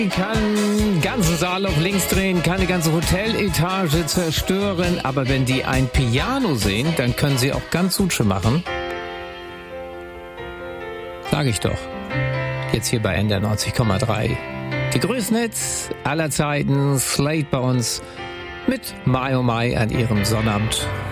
Kann ganzen Saal auf links drehen, kann die ganze Hoteletage zerstören, aber wenn die ein Piano sehen, dann können sie auch ganz Suche machen. Sag ich doch. Jetzt hier bei NDR 90,3. Die größten Hits aller Zeiten, Slate bei uns mit Mai oh Mai an ihrem Sonnabend.